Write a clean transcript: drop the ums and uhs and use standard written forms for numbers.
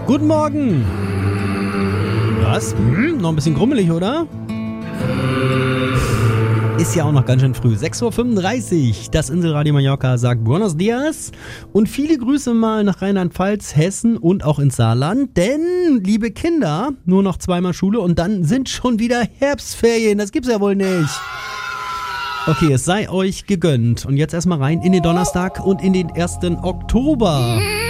Guten Morgen. Was? Noch ein bisschen grummelig, oder? Ist ja auch noch ganz schön früh. 6.35 Uhr. Das Inselradio Mallorca sagt Buenos Dias. Und viele Grüße mal nach Rheinland-Pfalz, Hessen und auch ins Saarland. Denn, liebe Kinder, nur noch zweimal Schule und dann sind schon wieder Herbstferien. Das gibt's ja wohl nicht. Okay, es sei euch gegönnt. Und jetzt erstmal rein in den Donnerstag und in den 1. Oktober.